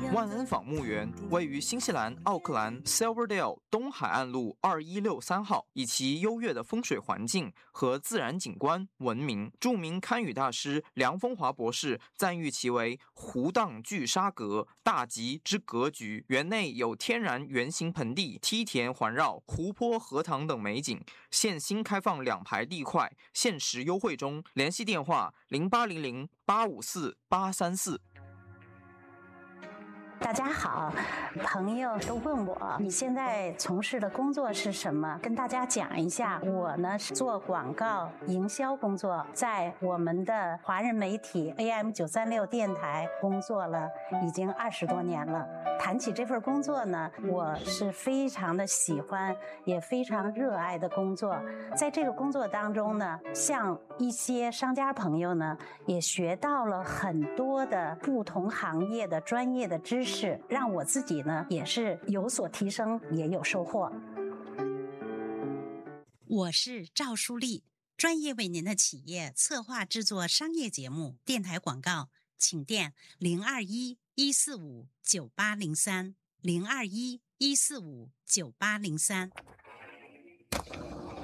万恩坊墓园位于新西兰奥克兰 Silverdale 东海岸路2163号，以其优越的风水环境和自然景观闻名。著名堪舆大师梁风华博士赞誉其为湖荡巨沙阁，大吉之格局。园内有天然圆形盆地、梯田环绕、湖泊、荷塘等美景。现新开放2排地块，限时优惠中。联系电话0800854834。 大家好，朋友都问我你现在从事的工作是什么，跟大家讲一下。我呢是做广告营销工作，在我们的华人媒体 AM936 电台工作了已经20多年了。谈起这份工作呢，我是非常的喜欢，也非常热爱的工作。在这个工作当中呢，像一些商家朋友呢，也学到了很多的不同行业的专业的知识，让我自己呢也是有所提升，也有收获。 我是赵淑丽，专业为您的企业策划制作商业节目、电台广告，请电021-145-9803 021-145-9803。